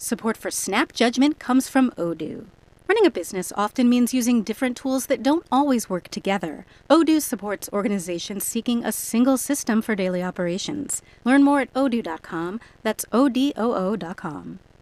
Support for Snap Judgment comes from Odoo. Running a business often means using different tools that don't always work together. Odoo supports organizations seeking a single system for daily operations. Learn more at odoo.com. That's ODOO.com.